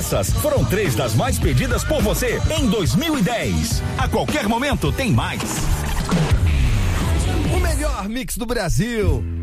Essas foram 3 das mais pedidas por você em 2010. A qualquer momento tem mais. O melhor mix do Brasil.